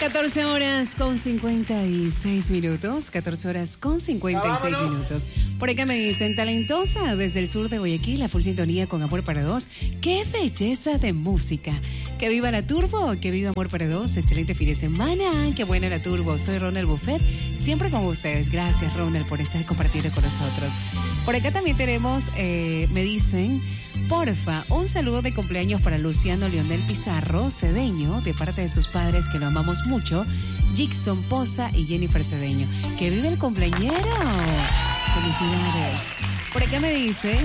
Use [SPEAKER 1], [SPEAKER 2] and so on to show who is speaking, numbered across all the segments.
[SPEAKER 1] 14 horas con 56 minutos. 14 horas con 56 minutos. Por acá me dicen, talentosa desde el sur de Guayaquil, a full sintonía con Amor para Dos. ¡Qué belleza de música! Que viva la Turbo, que viva Amor para Dos. Excelente fin de semana. ¡Qué buena la Turbo! Soy Ronald Buffet, siempre con ustedes. Gracias, Ronald, por estar compartiendo con nosotros. Por acá también tenemos, me dicen, porfa, un saludo de cumpleaños para Luciano Leonel Pizarro, Cedeño, de parte de sus padres que lo amamos mucho, Jackson Poza y Jennifer Cedeño. ¡Que vive el cumpleañero! ¡Felicidades! Por acá me dicen,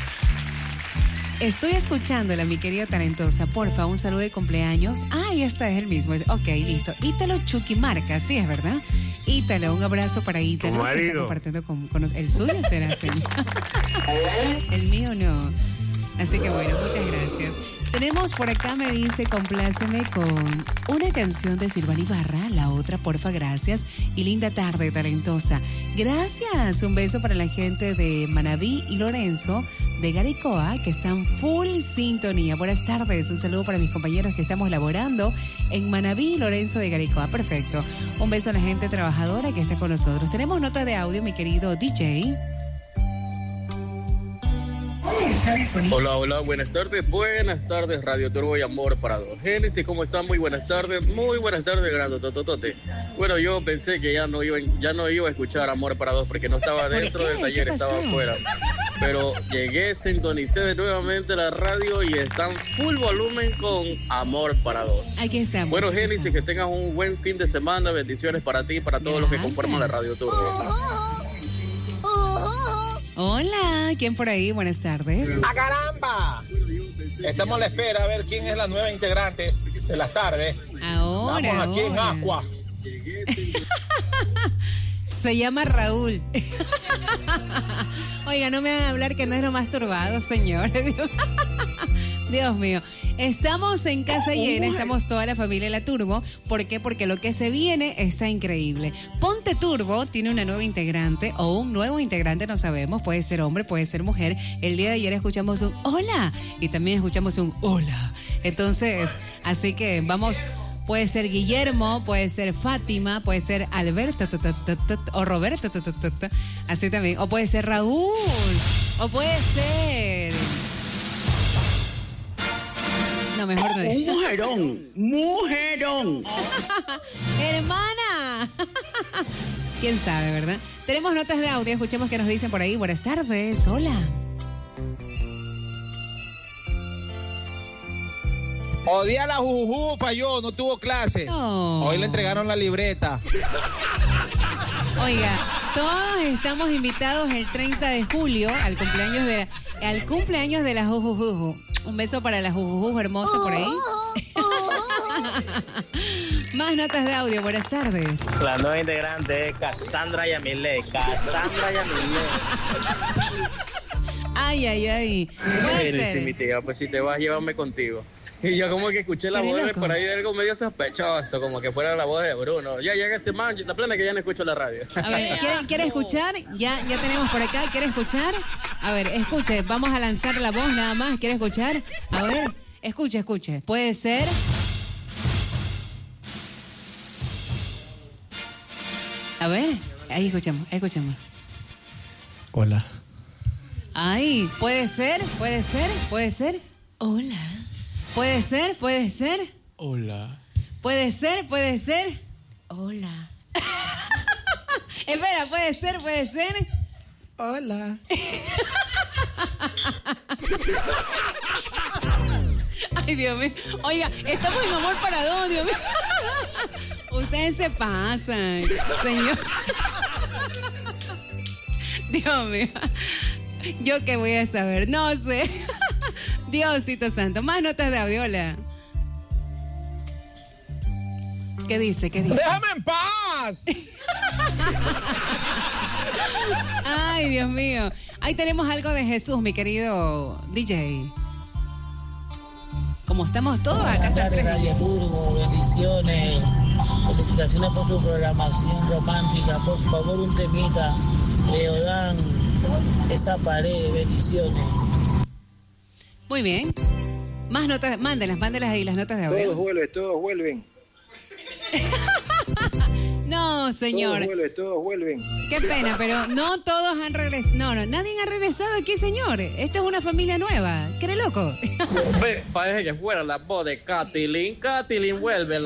[SPEAKER 1] estoy escuchándola, mi querida talentosa. Porfa, un saludo de cumpleaños. Ah, este es el mismo. Ok, listo. Ítalo Chuquimarca, sí, es verdad. Ítalo, un abrazo para Ítalo.
[SPEAKER 2] Tu marido.
[SPEAKER 1] Que está compartiendo con el suyo será, señor. El mío no. Así que bueno, muchas gracias. Tenemos por acá, me dice, compláceme con una canción de Silvana Ibarra, la otra, porfa, gracias. Y linda tarde, talentosa. Gracias. Un beso para la gente de Manabí y Lorenzo de Garicoa, que están full sintonía. Buenas tardes. Un saludo para mis compañeros que estamos laborando en Manabí y Lorenzo de Garicoa. Perfecto. Un beso a la gente trabajadora que está con nosotros. Tenemos nota de audio, mi querido DJ.
[SPEAKER 3] Hola, buenas tardes, Radio Turbo y Amor para Dos. Génesis, ¿cómo están? Muy buenas tardes, grandotototote. Bueno, yo pensé que ya no iba a escuchar Amor para Dos porque no estaba dentro del taller, estaba afuera. Pero llegué, sintonicé de nuevamente la radio y están full volumen con Amor para Dos.
[SPEAKER 1] Aquí estamos.
[SPEAKER 3] Bueno, Génesis, que tengas un buen fin de semana, bendiciones para ti y para todos los que conforman la Radio Turbo.
[SPEAKER 1] Hola, ¿quién por ahí? Buenas tardes.
[SPEAKER 4] ¡Ah, caramba! Estamos a la espera a ver quién es la nueva integrante de las tardes.
[SPEAKER 1] Ahora.
[SPEAKER 4] Estamos aquí en Ascua.
[SPEAKER 1] Se llama Raúl. Oiga, no me hagan hablar que no es lo más turbado, señor. Dios mío. Estamos en casa llena, estamos toda la familia La Turbo. ¿Por qué? Porque lo que se viene está increíble. Ponte Turbo tiene una nueva integrante o un nuevo integrante, no sabemos. Puede ser hombre, puede ser mujer. El día de ayer escuchamos un hola y también escuchamos un hola. Entonces, así que vamos. Puede ser Guillermo, puede ser Fátima, puede ser Alberto o Roberto. Así también. O puede ser Raúl. O puede ser... No, mejor no digo. ¡Mujerón! ¡Hermana! ¿Quién sabe, verdad? Tenemos notas de audio, escuchemos qué nos dicen por ahí. Buenas tardes, hola.
[SPEAKER 4] Odia la jujuju, falló, no tuvo clase.
[SPEAKER 1] No.
[SPEAKER 4] Hoy le entregaron la libreta.
[SPEAKER 1] Oiga, todos estamos invitados el 30 de julio al cumpleaños de la jujuju. Un beso para la jujuju hermosa por ahí. Más notas de audio, buenas tardes.
[SPEAKER 5] La nueva integrante es Cassandra Yamile.
[SPEAKER 1] Ay. Puede ser.
[SPEAKER 3] Mi tía, pues si te vas, llévame contigo. Y yo como que escuché la voz por ahí de algo medio sospechoso, como que fuera la voz de Bruno. Ya llega ese man, la plena que ya no escucho la radio.
[SPEAKER 1] A ver, ¿quiere escuchar? Ya tenemos por acá, ¿quiere escuchar? A ver, escuche, vamos a lanzar la voz nada más, ¿quiere escuchar? A ver, escuche. Puede ser... A ver, ahí escuchamos.
[SPEAKER 2] Hola.
[SPEAKER 1] Ay, puede ser. Hola. Puede ser.
[SPEAKER 2] Hola.
[SPEAKER 1] Puede ser. Hola. Espera, puede ser.
[SPEAKER 2] Hola.
[SPEAKER 1] Ay, Dios mío. Oiga, estamos en Amor para Dos, Dios mío. Ustedes se pasan, señor. Dios mío. ¿Yo qué voy a saber? No sé. Diosito santo. Más notas de audio, hola. ¿Qué dice?
[SPEAKER 4] ¡Déjame en paz!
[SPEAKER 1] Ay, Dios mío. Ahí tenemos algo de Jesús, mi querido DJ. Como estamos todos acá hasta el 3.
[SPEAKER 6] Radio Turbo, bendiciones. Felicitaciones por su programación romántica. Por favor, un temita. Leodán, esa pared, bendiciones.
[SPEAKER 1] Muy bien. Más notas, mándelas ahí las notas de audio.
[SPEAKER 7] Todos vuelven.
[SPEAKER 1] No, señor.
[SPEAKER 7] Todos vuelven.
[SPEAKER 1] Qué pena, pero no todos han regresado. No, nadie ha regresado aquí, señor. Esta es una familia nueva. ¿Qué loco?
[SPEAKER 3] Parece que fuera la voz de Katilin. Katilin vuelve.